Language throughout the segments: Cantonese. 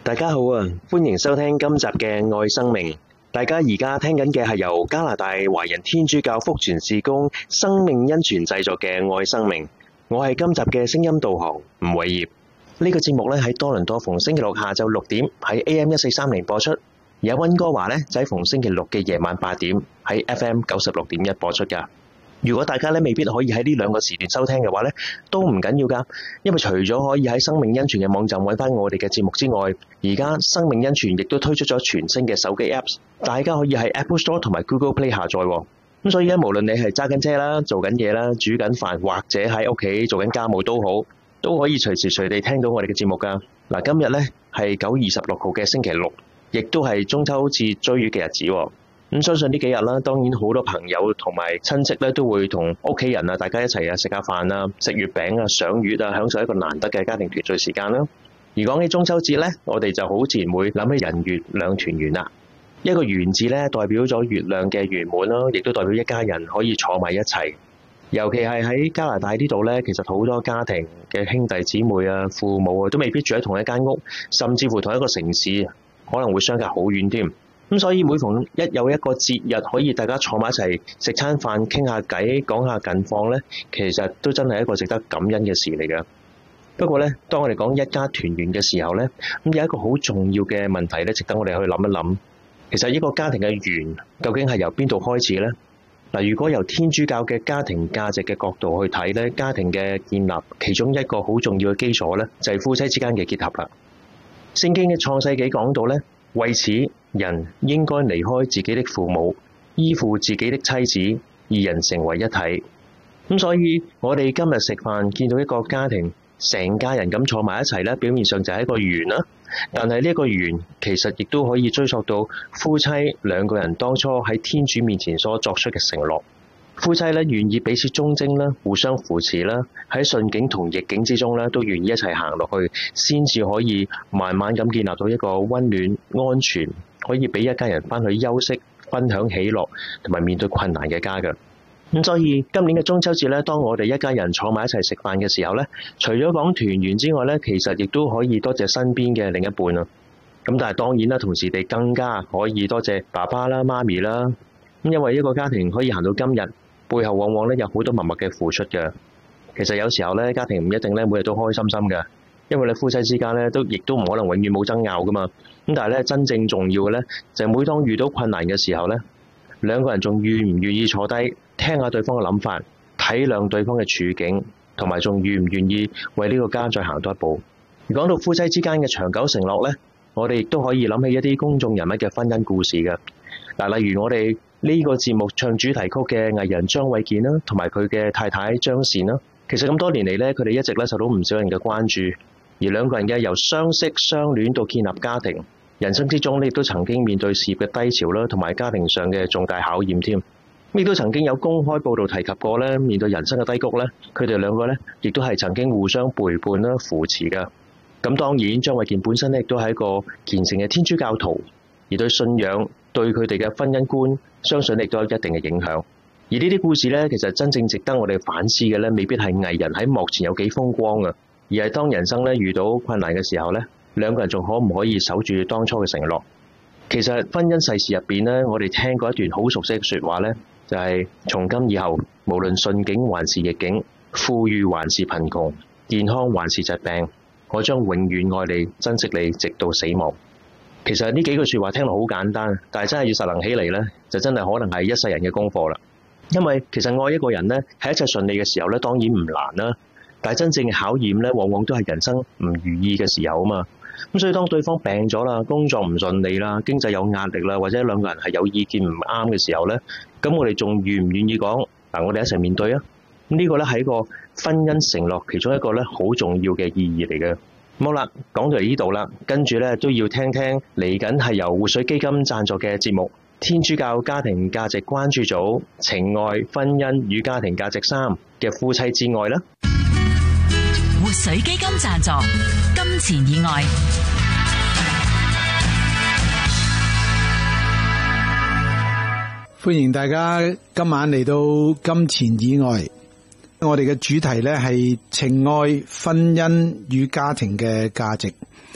大家好啊，歡迎收聽今集嘅愛生命。大家而家聽緊嘅係由加拿大華人天主教福傳事工生命恩泉製作嘅愛生命。我係今集嘅聲音導航吳偉業。呢個節目咧喺多倫多逢星期六下晝6點喺 AM1430 播出，而喺溫哥華咧就喺逢星期六嘅夜晚8點喺 FM96.1 播出噶。如果大家咧未必可以喺呢兩個時段收聽嘅話咧，都唔緊要噶，因為除咗可以喺生命恩泉嘅網站揾翻我哋嘅節目之外，而家生命恩泉亦都推出咗全新嘅手機 Apps， 大家可以喺 Apple Store 同埋 Google Play 下載。咁所以咧，無論你係揸緊車啦、做緊嘢啦、煮緊飯或者喺屋企做緊家務都好，都可以隨時隨地聽到我哋嘅節目噶。嗱，今日咧係9月26號嘅星期六，亦都係中秋節追月嘅日子。咁相信呢幾日啦，當然好多朋友同埋親戚咧都會同屋企人啊，大家一齊食下飯啊，食月餅啊，賞月啊，享受一個難得嘅家庭團聚時間啦。而講起中秋節咧，我哋就好自然會諗起人月兩團圓啦。一個圓字咧，代表咗月亮嘅圓滿啦，亦都代表一家人可以坐埋一齊。尤其係喺加拿大呢度咧，其實好多家庭嘅兄弟姊妹啊、父母啊，都未必住喺同一間屋，甚至乎同一個城市，可能會相隔好遠添。咁所以每逢有一個節日可以大家坐埋一齊食餐飯傾下偈講下近況咧，其實都真係一個值得感恩嘅事嚟嘅。不過咧，當我哋講一家團圓嘅時候咧，咁有一個好重要嘅問題咧，值得我哋去諗一諗。其實一個家庭嘅圓究竟係由邊度開始咧？嗱，如果由天主教嘅家庭價值嘅角度去睇咧，家庭嘅建立其中一個好重要嘅基礎咧，就係夫妻之間嘅結合啦。聖經嘅創世紀講到咧，為此人應該離開自己的父母，依附自己的妻子，二人成為一體。咁所以我哋今日食飯見到一個家庭成家人咁坐埋一齊咧，表面上就係一個圓啦。但係呢一個圓其實亦都可以追溯到夫妻兩個人當初喺天主面前所作出嘅承諾。夫妻咧願意彼此忠貞啦，互相扶持啦，喺順境同逆境之中咧都願意一齊行落去，先至可以慢慢咁建立到一個溫暖、安全，可以俾一家人翻去休息、分享喜樂同埋面對困難嘅家嘅。咁所以今年嘅中秋節咧，當我哋一家人坐埋一齊食飯嘅時候咧，除咗講團圓之外咧，其實亦都可以多謝身邊嘅另一半啊。咁但係當然啦，同時地更加可以多謝爸爸啦、媽咪啦。咁因為一個家庭可以行到今日，背後往往咧有好多默默嘅付出嘅。其實有時候咧，家庭唔一定咧每日都開心心嘅，因為你夫妻之間咧亦都唔可能永遠冇爭拗噶嘛。咁但係咧真正重要嘅咧，就係每當遇到困難嘅時候咧，兩個人仲願唔願意坐低聽下對方嘅諗法，體諒對方嘅處境，同埋仲願唔願意為呢個家再行多一步。而講到夫妻之間嘅長久承諾咧，我哋亦都可以諗起一啲公眾人物嘅婚姻故事嘅。嗱，例如我哋呢個節目唱主題曲嘅藝人張衛健啦，同埋佢嘅太太張善啦，其實咁多年嚟咧，佢哋一直咧受到唔少人嘅關注。而兩個人嘅由相識、相戀到建立家庭，人生之中咧亦都曾經面對事業嘅低潮啦，同埋家庭上嘅重大考驗添。亦都曾經有公開報道提及過咧，面對人生嘅低谷咧，佢哋兩個咧亦都係曾經互相陪伴啦、扶持噶。咁當然，張衛健本身咧亦都係一個虔誠嘅天主教徒，而對信仰、對佢哋嘅婚姻觀，相信亦都有一定嘅影響。而呢啲故事咧，其實真正值得我哋反思嘅咧，未必係藝人喺幕前有幾風光啊，而係當人生咧遇到困難嘅時候咧，兩個人仲可唔可以守住當初嘅承諾？其實婚姻世事入邊咧，我哋聽過一段好熟悉嘅説話咧，就係從今以後，無論順境還是逆境，富裕還是貧窮，健康還是疾病，我將永遠愛你、珍惜你，直到死亡。其實呢幾句説話聽落好簡單，但係真係要實行起嚟咧，就真係可能係一世人嘅功課啦。因為其實愛一個人咧，喺一切順利嘅時候咧，當然唔難啦。但係真正嘅考驗咧，往往都係人生唔如意嘅時候啊嘛。咁所以當對方病咗啦，工作唔順利啦，經濟有壓力啦，或者兩個人係有意見唔啱嘅時候咧，咁我哋仲願唔願意講嗱？我哋一齊面對啊！呢個咧係一個婚姻承諾其中一個咧好重要嘅意義嚟嘅。好啦，講到嚟呢度啦，跟住咧都要聽聽嚟緊係由活水基金贊助嘅節目《天主教家庭價值關注組情愛婚姻與家庭價值3》嘅夫妻之愛啦。 活水基金贊助，金錢以外。 歡迎大家今晚嚟到金錢以外。我哋嘅主題呢係情愛婚姻與家庭嘅價值。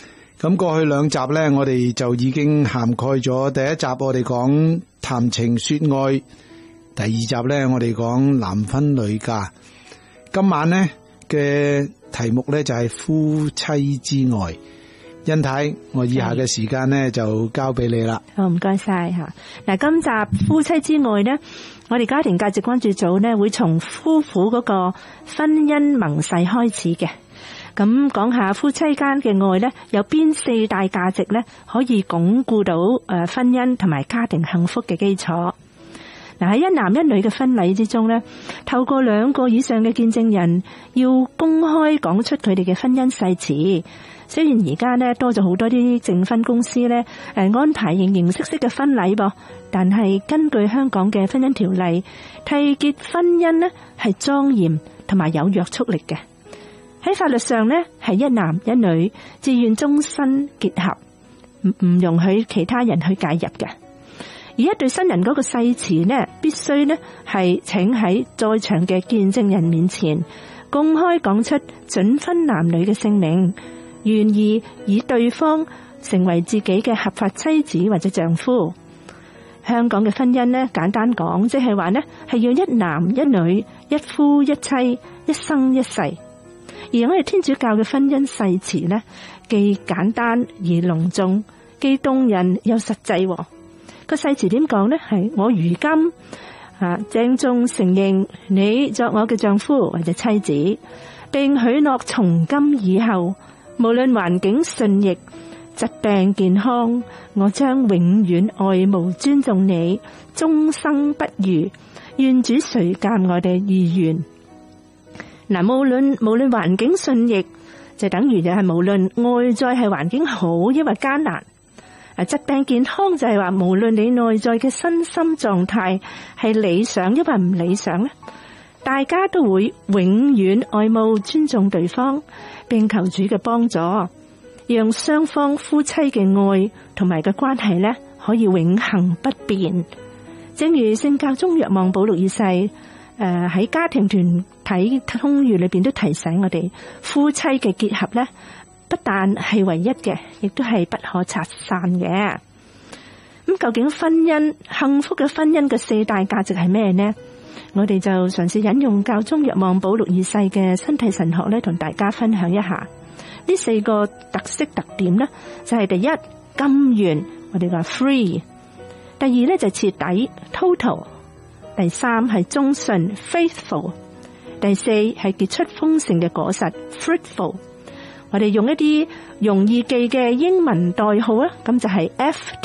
咁過去兩集呢，我哋就已經涵蓋咗第一集，我哋講談情說愛；第二集呢，我哋講男婚女嫁。今晚呢嘅題目呢，就係夫妻之愛。欣太，我以下嘅時間呢，就交俾你啦。 好，唔該晒吓。嗱，今集夫妻之愛呢，我哋家庭價值關注組呢，會從夫婦嗰個婚姻盟誓開始嘅。咁講下夫妻間嘅愛呢，有邊四大價值呢，可以鞏固到婚姻同埋家庭幸福嘅基礎。嗱，喺一男一女嘅婚禮之中呢，透過兩個以上嘅見證人，要公開講出佢哋嘅婚姻誓詞。雖然而家呢多咗好多啲證婚公司呢安排形形色色嘅婚禮噃，但係根據香港嘅婚姻條例，締結婚姻呢係莊嚴同埋有約束力嘅。喺法律上呢，係一男一女自願終身結合，唔容許其他人去介入嘅。而一對新人嗰個誓詞呢，必須呢係請喺在場嘅見證人面前公開講出準婚男女嘅姓名，願意以對方成為自己嘅合法妻子或者丈夫。香港嘅婚姻呢，簡單講，即係話呢係要一男一女，一夫一妻，一生一世。而我哋天主教嘅婚姻誓詞呢，既簡單而隆重，既動人又實際。個誓詞點講呢？係我如今鄭重承認你作我嘅丈夫或者妻子，並許諾從今以後，無論環境順逆、疾病健康，我將永遠愛慕尊重你，終生不渝。願主垂鑒我哋意願。嗱，無論環境順逆，就等於就係無論外在係環境好抑或艱難。疾病健康就係話無論你內在嘅身心狀態係理想抑或唔理想咧，大家都會永遠愛慕尊重對方，並求主嘅幫助，讓雙方夫妻嘅愛同埋嘅關係咧可以永恆不變。正如聖教宗若望保祿二世喺家庭團體通諭裏邊都提醒我哋，夫妻嘅結合咧，不但係唯一嘅，亦都係不可拆散嘅。咁究竟幸福嘅婚姻嘅四大價值係咩呢？我哋就嘗試引用教宗若望保祿二世嘅身體神學咧，同大家分享一下呢四個特色特點呢，就係第一，甘願，我哋話 free；第二咧就徹底 total；第三係忠信 faithful；第四係結出豐盛嘅果實 fruitful。我哋用一啲容易記嘅英文代號啊，咁就係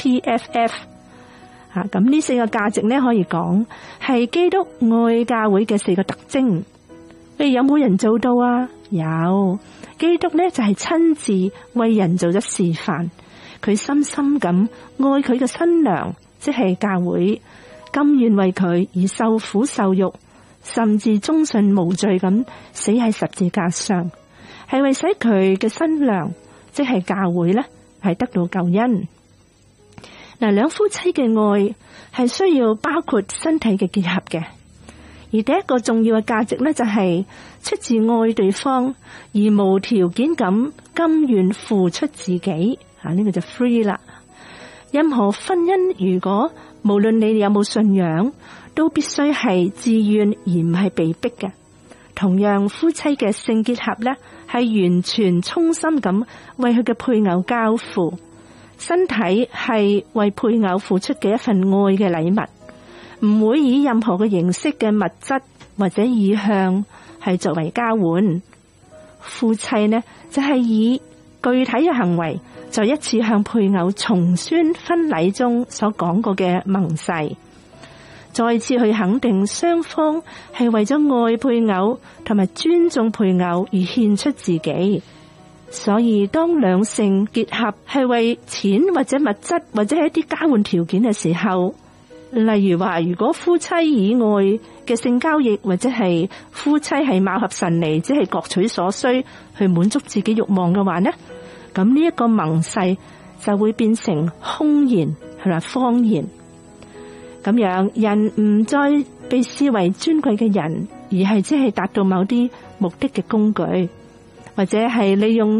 FTFF。咁呢四個價值呢，可以講係基督愛教會嘅四個特徵。你有冇人做到啊？有，基督呢就係親自為人做咗示範，佢深深咁愛佢嘅新娘，即係教會，甘願為佢而受苦受辱，甚至忠信無罪咁死喺十字架上，係為使佢嘅新娘，即係教會呢，係得到救恩。嗱，兩夫妻嘅愛係需要包括身體嘅結合嘅，而第一個重要嘅價值呢，就係出自愛對方而無條件咁甘願付出自己。呢個就 free 啦。任何婚姻如果無論你有冇信仰，都必須係自願而唔係被逼嘅。同樣，夫妻嘅性結合呢，係完全衷心咁為佢嘅配偶交付。身體係為配偶付出嘅一份愛嘅禮物，唔會以任何嘅形式嘅物質或者意向係作為交換。夫妻呢，就係以具體嘅行為，再一次向配偶重宣婚禮中所講過嘅盟誓，再次去肯定雙方係為咗愛配偶同埋尊重配偶而獻出自己。所以當兩性結合係為錢或者物質或者係一啲交換條件嘅時候，例如話如果夫妻以外嘅性交易，或者係夫妻係貌合神離，只係各取所需去滿足自己慾望嘅話呢，咁呢一個盟誓就會變成空言，係咪謊言？咁樣人唔再被視為尊貴嘅人，而係只係達到某啲目的嘅工具，或者係利用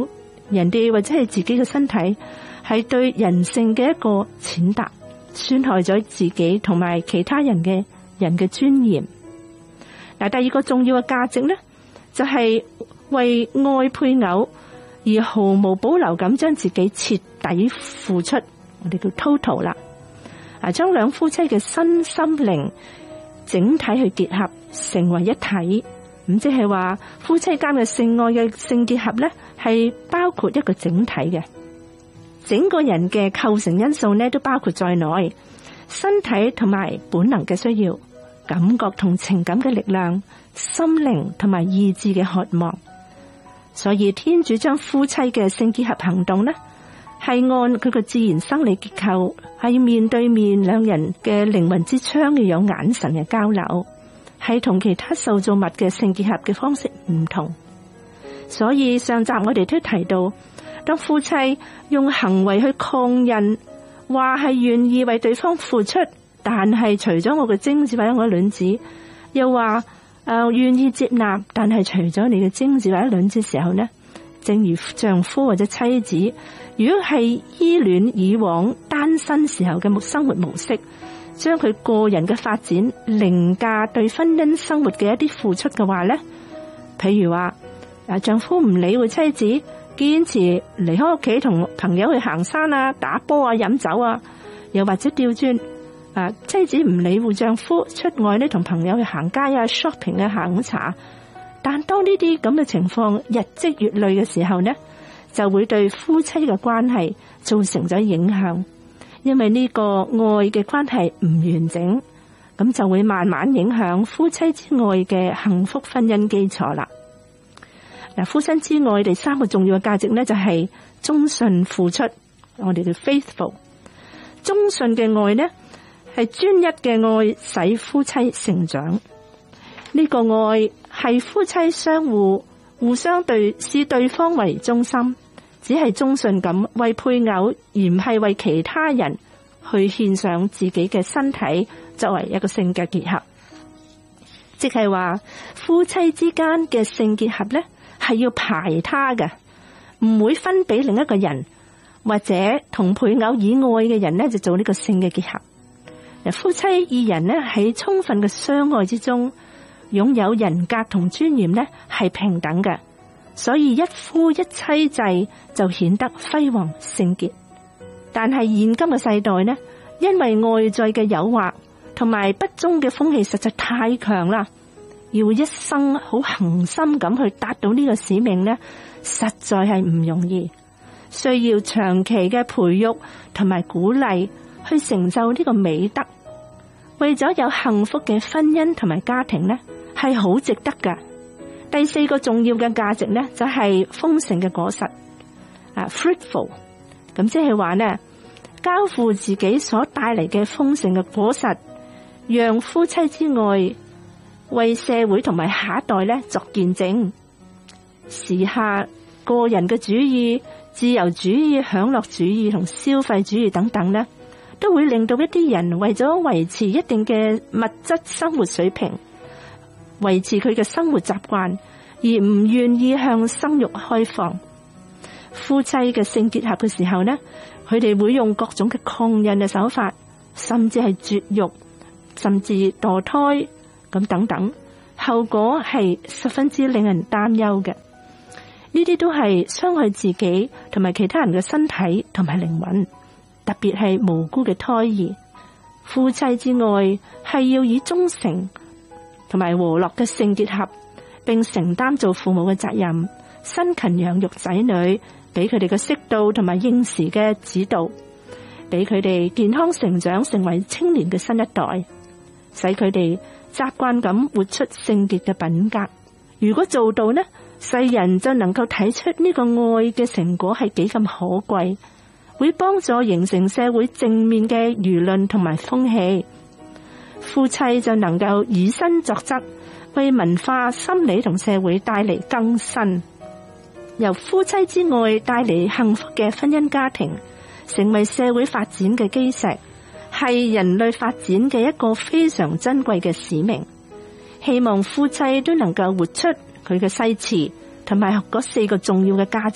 人哋或者係自己嘅身體，係對人性嘅一個踐踏，損害咗自己同埋其他人嘅尊嚴。嗱，第二個重要嘅價值呢，就係為愛配偶而毫無保留咁將自己徹底付出，我哋叫 total 啦。將兩夫妻嘅身心靈整體去結合成為一體，咁即係話夫妻間嘅性愛嘅性結合呢，係包括一個整體嘅，整個人嘅構成因素呢都包括在內，身體同埋本能嘅需要，感覺同情感嘅力量，心靈同埋意志嘅渴望。所以天主將夫妻嘅性結合行動呢，係按佢個自然生理結構，係要面對面，兩人嘅靈魂之窗要有眼神嘅交流，係同其他受造物嘅性結合嘅方式唔同。所以上集我哋都提到，當夫妻用行為去抗孕，話係願意為對方付出，但係除咗我嘅精子或者我嘅卵子，又話願意接納，但係除咗你嘅精子或者卵子時候呢，正如丈夫或者妻子，如果係依戀以往單身時候嘅生活模式，將佢個人嘅發展凌駕對婚姻生活嘅一啲付出嘅話呢，譬如話丈夫唔理會妻子，堅持離開屋企同朋友去行山啊、打波啊、飲酒啊，又或者調轉妻子唔理會丈夫出外呢同朋友去行街啊、shopping 啊、下午茶，但當呢啲咁嘅情況日積月累嘅時候呢，就會對夫妻嘅關係造成咗影響，因為呢個愛嘅關係唔完整，咁就會慢慢影響夫妻之愛嘅幸福婚姻基礎啦。嗱，夫妻之愛第三個重要嘅價值呢，就係忠信付出，我哋叫 faithful。忠信嘅愛呢，係專一嘅愛，使夫妻成長。呢個愛係夫妻相互相視對方為中心，只係忠信咁為配偶，而唔係為其他人去獻上自己嘅身體作為一個性嘅結合。即係話夫妻之間嘅性結合呢，係要排他嘅，唔會分俾另一個人，或者同配偶以外嘅人呢就做呢個性嘅結合。夫妻二人呢喺充分嘅相愛之中，擁有人格同尊嚴呢係平等嘅，所以一夫一妻制就顯得輝煌聖潔。但係現今嘅世代呢，因為外在嘅誘惑同埋不忠嘅風氣實在太強啦，要一生好恆心咁去達到呢個使命呢，實在係唔容易，需要長期嘅培育同埋鼓勵去成就呢個美德。為咗有幸福嘅婚姻同埋家庭呢，係好值得㗎。第四個重要嘅價值呢，就係豐盛嘅果實，fruitful。咁即係話呢，交付自己所帶嚟嘅豐盛嘅果實，讓夫妻之愛為社會同埋下一代呢作見證。時下個人嘅主義、自由主義、享樂主義同消費主義等等呢，都會令到一啲人為咗維持一定嘅物質生活水平，維持佢嘅生活習慣，而唔願意向生育開放。夫妻嘅性結合嘅時候呢，佢哋會用各種嘅抗孕嘅手法，甚至係絕育，甚至墮胎咁等等，後果係十分之令人擔憂嘅。呢啲都係傷害自己同埋其他人嘅身體同埋靈魂，特別係無辜嘅胎兒。夫妻之愛係要以忠誠同埋和樂嘅性結合，並承擔做父母嘅責任，辛勤養育仔女，俾佢哋嘅適度同埋應時嘅指導，俾佢哋健康成長，成為青年嘅新一代，使佢哋習慣咁活出聖潔嘅品格。如果做到呢，世人就能夠睇出呢個愛嘅成果係幾咁可貴，會幫助形成社會正面嘅輿論同埋風氣。夫妻就能夠以身作則，為文化、心理同社會帶嚟更新，由夫妻之愛帶嚟幸福嘅婚姻家庭，成為社會發展嘅基石，係人類發展嘅一個非常珍貴嘅使命。希望夫妻都能夠活出佢嘅誓詞同埋嗰4個重要嘅價值，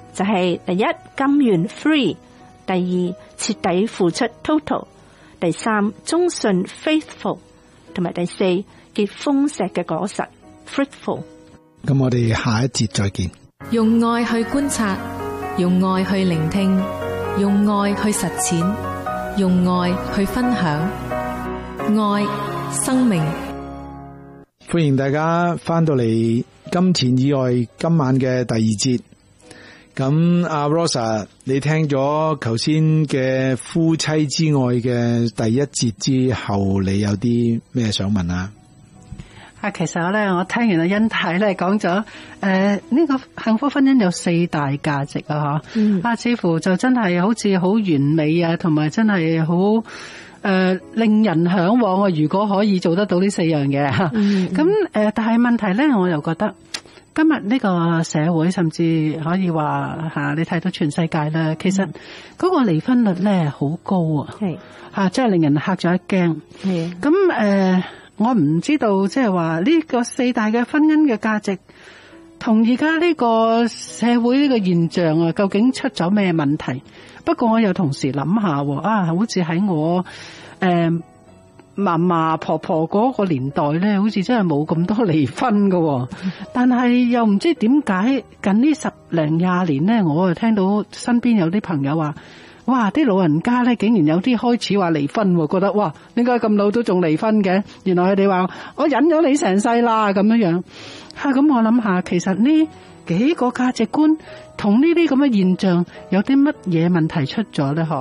就係第一甘願 free， 第二徹底付出 total， 第三忠信 faithful， 同埋第四結豐碩嘅果實 fruitful。 咁我哋下一節再見。 用愛去觀察，用愛去聆聽，用愛去實踐，用愛去分享，愛生命。 歡迎大家翻到嚟金錢以外今晚嘅第二節。咁阿 Rosa， 你聽咗頭先嘅夫妻之愛嘅第一節之後，你有啲咩想問啊？ 其實咧，我聽完阿欣太咧講咗，呢個幸福婚姻有4大價值啊，似乎就真係好似好完美啊，同埋真係好令人向往啊！如果可以做得到呢4樣嘢，咁但係問題咧，我又覺得今日呢個社會，甚至可以話你睇到全世界咧，其實嗰個離婚率咧好高啊，真係令人嚇咗一驚。咁我唔知道，即係話呢個4大嘅婚姻嘅價值，同而家呢個社會呢個現象啊，究竟出咗咩問題？不過我又同時諗下，好似喺我嫲嫲婆婆嗰個年代咧，好似真係冇咁多離婚㗎。但係又唔知點解近呢10零20年咧，我就聽到身邊有啲朋友話，哇！啲老人家咧，竟然有啲開始話離婚，覺得哇，點解咁老都仲離婚嘅？原來佢哋話我忍咗你成世啦，咁樣。咁我諗下，其實呢幾個價值觀同呢啲咁嘅現象有啲乜嘢問題出咗咧？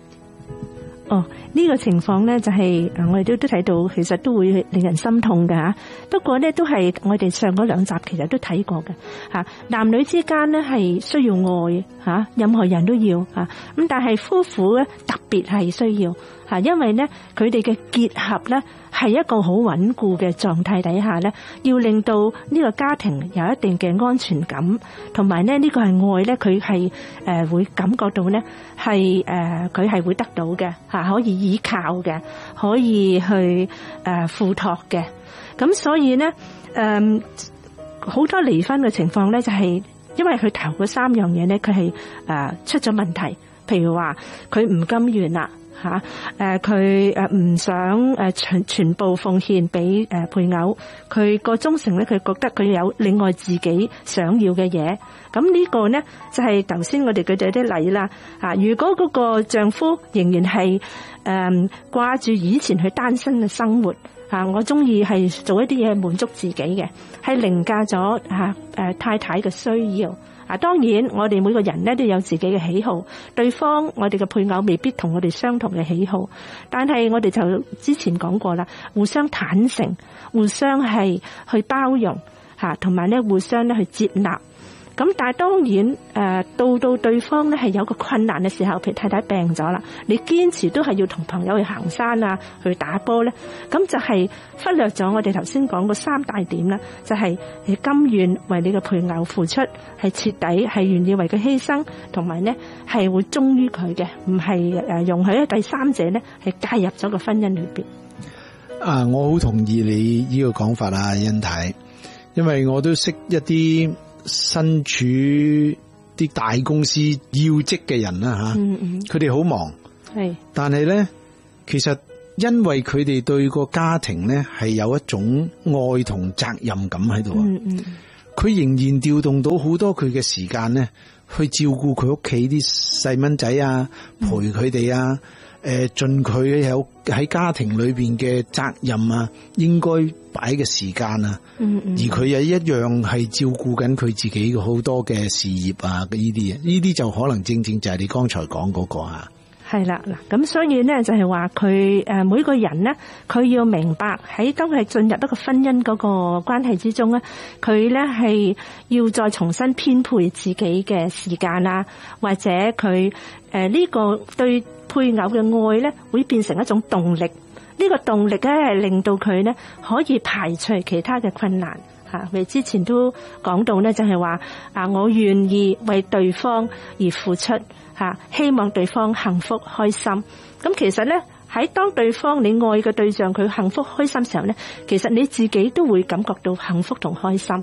呢個情況咧就係我哋都睇到，其實都會令人心痛嘅吓。不過咧都係我哋上嗰2集其實都睇過嘅吓。男女之間咧係需要愛吓，任何人都要吓。咁但係夫婦咧特別係需要吓，因為咧佢哋嘅結合咧係一個好穩固嘅狀態底下咧，要令到呢個家庭有一定嘅安全感，同埋咧呢個係愛咧，佢係會感覺到咧係佢係會得到嘅吓，可以依靠嘅，可以去付託嘅。咁所以咧好多離婚嘅情況咧，就係因為佢頭嗰3樣嘢咧，佢係出咗問題。譬如話佢唔甘願啦。佢唔想全部奉獻俾配偶，佢個忠誠咧，佢覺得佢有另外自己想要嘅嘢。咁呢個呢，就係頭先我哋舉咗啲例啦。如果嗰個丈夫仍然係掛住以前佢單身嘅生活，我中意係做一啲嘢滿足自己嘅，係凌駕咗太太嘅需要。當然我哋每個人咧都有自己嘅喜好，對方我哋嘅配偶未必同我哋相同嘅喜好，但係我哋就之前講過啦，互相坦誠，互相係去包容同埋咧互相咧去接納。咁但係當然到對方咧係有個困難嘅時候，譬如太太病咗啦，你堅持都係要同朋友去行山啊，去打波咧，咁就係忽略咗我哋頭先講個3大點啦，就係你甘願為你嘅配偶付出，係徹底係願意為佢犧牲，同埋咧係會忠於佢嘅，唔係容許第三者咧係介入咗個婚姻裏邊。 我好同意你呢個講法啊，欣太，因為我都識一啲身處啲大公司要職嘅人啦，佢哋好忙，但係咧其實因為佢哋對個家庭咧係有一種愛同責任感喺度，佢仍然調動到好多佢嘅時間咧去照顧佢屋企啲細蚊仔啊，陪佢哋啊，盡佢有喺家庭裏邊嘅責任啊，應該擺嘅時間啊，而佢又一樣係照顧緊佢自己好多嘅事業啊，呢啲嘢，呢啲就可能正正就係你剛才講嗰個啊。 係啦，嗱，咁所以咧就係話佢每個人咧，佢要明白喺當佢進入一個婚姻嗰個關係之中咧，佢咧係要再重新編配自己嘅時間啊，或者佢呢個對配偶嘅愛咧會變成一種動力，呢個動力咧係令到佢咧可以排除其他嘅困難吓。我之前都講到咧，就係話我願意為對方而付出。希望對方幸福開心。咁其實咧喺當對方你愛嘅對象佢幸福開心時候咧，其實你自己都會感覺到幸福同開心。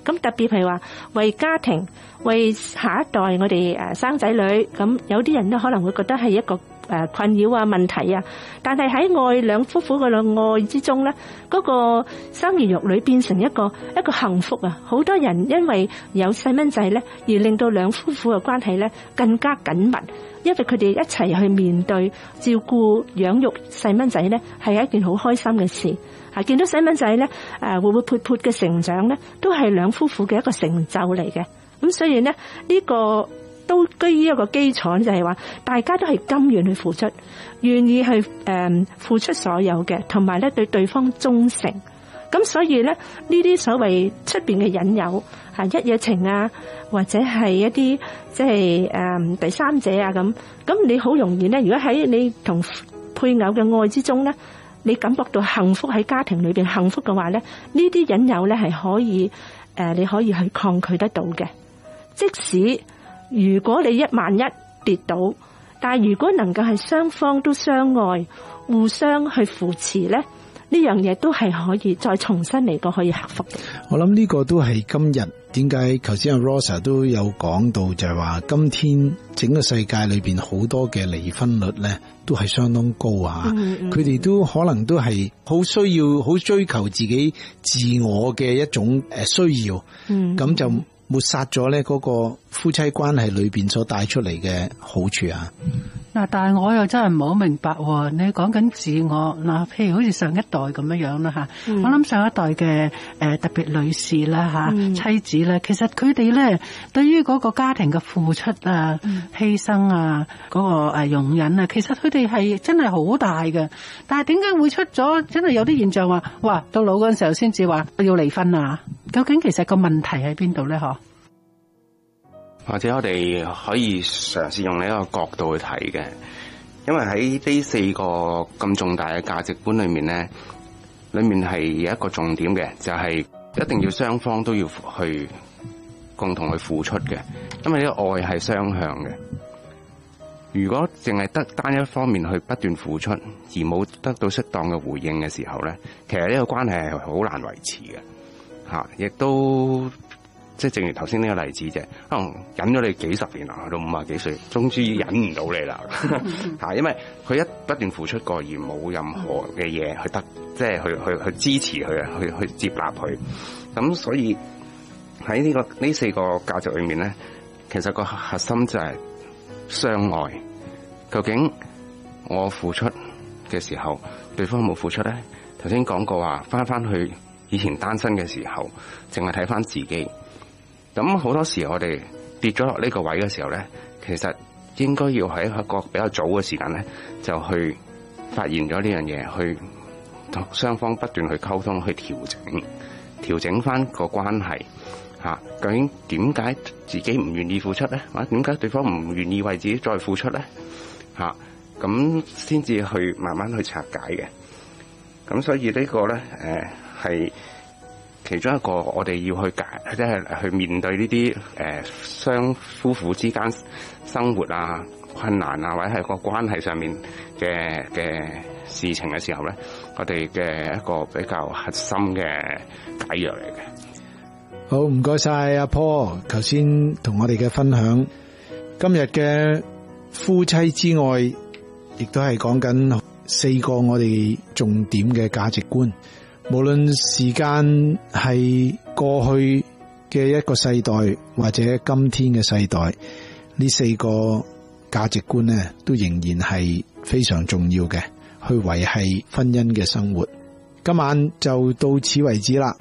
咁特別係話為家庭、為下一代我哋生仔女，咁有啲人都可能會覺得係一個困擾啊、問題啊，但係喺愛兩夫婦嘅愛之中咧，嗰個生兒育女變成一個幸福啊！好多人因為有細蚊仔咧，而令到兩夫婦嘅關係咧更加緊密，因為佢哋一齊去面對照顧養育細蚊仔咧，係一件好開心嘅事。見到細蚊仔咧活活潑潑嘅成長咧，都係兩夫婦嘅一個成就嚟嘅。咁所以咧呢個都基於一個基礎，就係話大家都係甘願去付出，願意去付出所有嘅，同埋咧對對方忠誠。咁所以咧呢啲所謂出邊嘅引誘一夜情啊，或者係一啲即係第三者啊咁你好容易咧，如果喺你同配偶嘅愛之中咧，你感覺到幸福，喺家庭裏邊幸福嘅話咧，呢啲引誘咧係可以你可以去抗拒得到嘅。即使如果你萬一跌倒，但係如果能夠係雙方都相愛，互相去扶持咧，呢樣嘢都係可以再重新嚟過，可以克服嘅。 我諗呢個都係今日點解頭先阿 Rosa 都有講到，就係話今天整個世界裏邊好多嘅離婚率咧都係相當高啊！佢哋都可能都係好需要、好追求自己自我嘅一種需要，咁就抹殺咗咧嗰個夫妻關係裏邊所帶出嚟嘅好處啊！ 嗱，但係我又真係唔好明白喎，你講緊自我嗱，譬如好似上一代咁樣啦吓，我諗上一代嘅特別女士啦吓，妻子咧，其實佢哋咧對於嗰個家庭嘅付出啊、犧牲啊、嗰個容忍啊，其實佢哋係真係好大嘅。但係點解會出咗真係有啲現象話，哇，到老嗰陣時候先至話要離婚啊？究竟其實個問題喺邊度咧？嗬？ 或者我哋可以嘗試用呢一個角度去睇嘅，因為喺呢4個咁重大嘅價值觀裏面咧，裏面係有一個重點嘅，就係一定要雙方都要去共同去付出嘅，因為呢個愛係雙向嘅。如果淨係得單一方面去不斷付出，而冇得到適當嘅回應嘅時候咧，其實呢個關係係好難維持嘅，亦都。即係正如頭先呢個例子啫，可能忍咗你幾十年啦，去到50幾歲，終於忍唔到你啦。因為佢一不斷付出過而冇任何嘅嘢去得，即係去支持佢，去接納佢。咁所以喺呢4個價值裏面咧，其實個核心就係相愛。究竟我付出嘅時候，對方冇付出咧？頭先講過話，翻去以前單身嘅時候，淨係睇翻自己。咁好多時我哋跌咗落呢個位嘅時候咧，其實應該要喺一個比較早嘅時間咧，就去發現咗呢樣嘢，去同雙方不斷去溝通，去調整翻個關係吓。究竟點解自己唔願意付出咧？或者點解對方唔願意為自己再付出咧？吓，咁先至去慢慢去拆解嘅。咁所以呢個咧，係其中一個我哋要去即係去面對呢啲雙夫婦之間生活啊、困難啊，或者係個關係上面嘅事情嘅時候咧，我哋嘅一個比較核心嘅解藥嚟嘅。 好，唔該晒阿 Paul，頭先同我哋嘅分享，今日嘅夫妻之愛，亦都係講緊4個我哋重點嘅價值觀。無論時間係過去嘅一個世代，或者今天嘅世代，呢4個價值觀呢，都仍然係非常重要嘅，去維繫婚姻嘅生活。今晚就到此為止啦。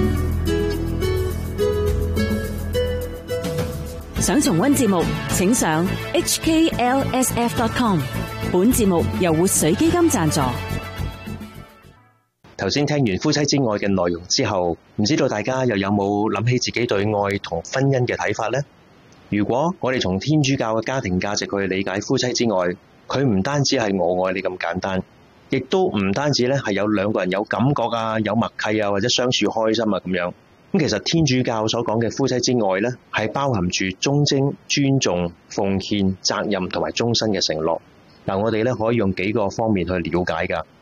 想重溫節目，請上 hklsf.com。本節目由活水基金贊助。 頭先聽完夫妻之愛嘅內容之後，唔知道大家又有冇諗起自己對愛同婚姻嘅睇法呢？如果我哋從天主教嘅家庭價值去理解夫妻之愛，佢唔單止係我愛你咁簡單，亦都唔單止咧係有2個人有感覺啊、有默契啊，或者相處開心啊咁樣。咁其實天主教所講嘅夫妻之愛咧，係包含住忠貞、尊重、奉獻、責任同埋終身嘅承諾。嗱，我哋咧可以用幾個方面去了解噶。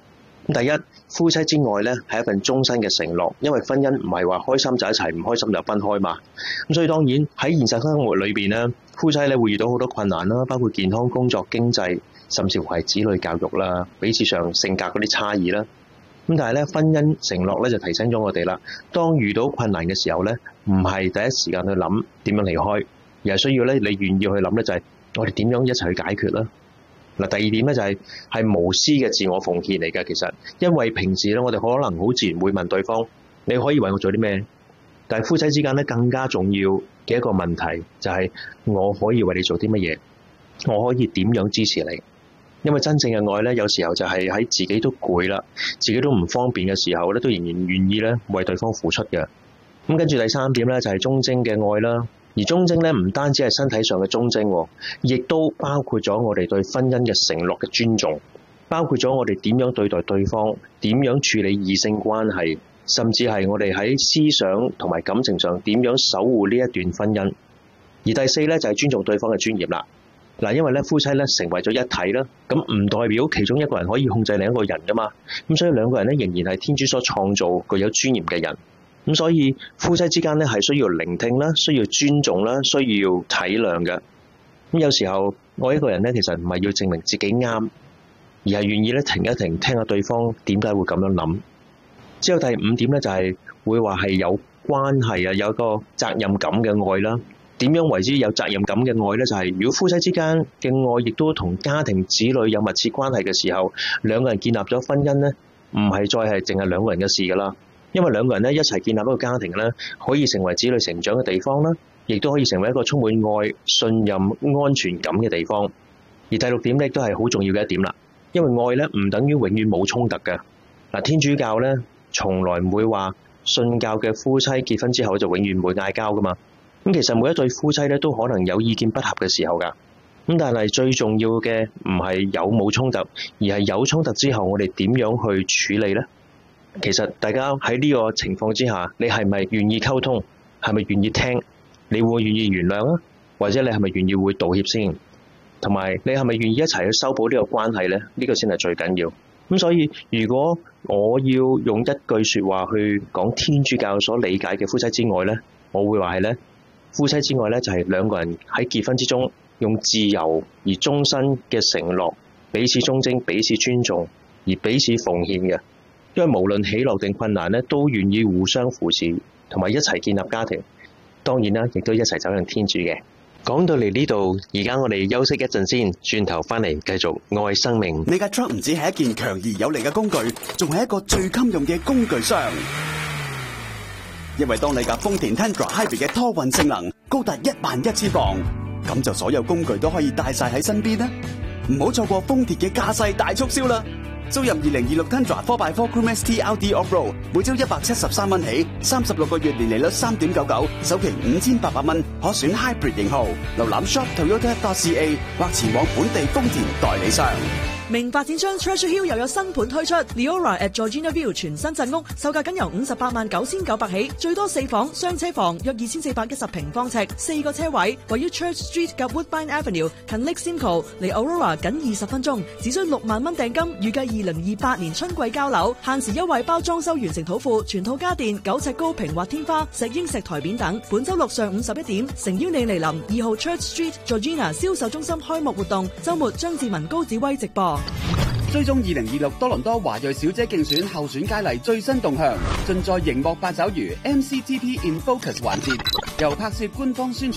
第一，夫妻之愛咧係一份終身嘅承諾，因為婚姻唔係話開心就一齊，唔開心就分開嘛。咁所以當然喺現實生活裏邊咧，夫妻咧會遇到好多困難啦，包括健康、工作、經濟，甚至乎係子女教育啦，彼此上性格嗰啲差異啦。咁但係咧，婚姻承諾咧就提醒咗我哋啦，當遇到困難嘅時候咧，唔係第一時間去諗點樣離開，而係需要咧你願意去諗咧就係我哋點樣一齊去解決啦。嗱，第二點咧就係無私嘅自我奉獻嚟嘅。其實因為平時咧我哋可能好自然會問對方，你可以為我做啲咩？但係夫妻之間咧更加重要嘅一個問題就係我可以為你做啲乜嘢？我可以點樣支持你？因為真正嘅愛咧，有時候就係喺自己都攰啦，自己都唔方便嘅時候咧，都仍然願意咧為對方付出嘅。咁跟住第三點咧就係忠貞嘅愛啦。而忠貞咧唔單止係身體上嘅忠貞，亦都包括咗我哋對婚姻嘅承諾嘅尊重，包括咗我哋點樣對待對方，點樣處理異性關係，甚至係我哋喺思想同埋感情上點樣守護呢一段婚姻。而第四咧就係尊重對方嘅尊嚴啦。嗱，因為咧夫妻咧成為咗一體啦，咁唔代表其中一個人可以控制另一個人噶嘛，咁所以兩個人咧仍然係天主所創造具有尊嚴嘅人。咁所以夫妻之間咧係需要聆聽啦，需要尊重啦，需要體諒嘅。咁有時候愛一個人咧，其實唔係要證明自己啱，而係願意咧停一停，聽下對方點解會咁樣諗。之後第五點咧就係會話係有關係啊，有一個責任感嘅愛啦。點樣為之有責任感嘅愛咧？就係如果夫妻之間嘅愛亦都同家庭子女有密切關係嘅時候，兩個人建立咗婚姻咧，唔係再係淨係兩個人嘅事噶啦。因為兩個人咧一齊建立一個家庭咧，可以成為子女成長嘅地方啦，亦都可以成為一個充滿愛、信任、安全感嘅地方。而第六點咧，都係好重要嘅一點啦。因為愛咧唔等於永遠冇衝突嘅。嗱，天主教咧從來唔會話信教嘅夫妻結婚之後就永遠唔會嗌交噶嘛。咁其實每一對夫妻咧都可能有意見不合嘅時候噶。咁但係最重要嘅唔係有冇衝突，而係有衝突之後我哋點樣去處理咧？其實大家喺呢個情況之下，你係咪願意溝通？係咪願意聽？你會願意原諒啊？或者你係咪願意會道歉先？同埋你係咪願意一齊去修補呢個關係呢？呢個先係最緊要。咁所以如果我要用一句說話去講天主教所理解嘅夫妻之愛呢，我會話係呢：夫妻之愛呢，就係兩個人喺結婚之中用自由而終身嘅承諾，彼此忠貞、彼此尊重而彼此奉獻嘅。因為無論喜樂定困難咧，都願意互相扶持，同埋一齊建立家庭。當然啦，亦都一齊走向天主嘅。講到嚟呢度，而家我哋休息一陣先，轉頭翻嚟繼續愛生命。 你架 truck 唔止係一件強而有力嘅工具，仲係一個最襟用嘅工具箱。因為當你架豐田 Tundra Hybrid 嘅拖運性能高達11000磅，咁就所有工具都可以帶晒喺身邊啦。唔好錯過豐田嘅駕駛大促銷啦！租入2026 Tundra 4x4 Crew ST LD Off-Road， 每周173蚊起，36個月年利率3.99%，首期5800蚊，可選 Hybrid 型號。瀏覽 shop toyota.ca 或前往本地豐田代理商。 明發展商 Treasure Hill 又有新盤推出 ，Leora at Georgina View 全新鎮屋，售價僅由589900起，最多4房雙車房，約2410平方尺，4個車位，位於 Church Street 及 Woodbine Avenue， 近 Lake Simcoe， 離 Aurora 僅20分鐘，只需6萬蚊訂金，預計2028年春季交樓，限時優惠包裝修完成土庫，全套家電9尺高平滑天花、石英石台面等。本周六上午11點，誠邀你嚟臨2號 Church Street Georgina 銷售中心開幕活動，周末張志文高子威直播。 追蹤2026多倫多華裔小姐競選候選佳麗最新動向，盡在熒幕八爪魚 MCTP in Focus 環節，由拍攝官方宣傳。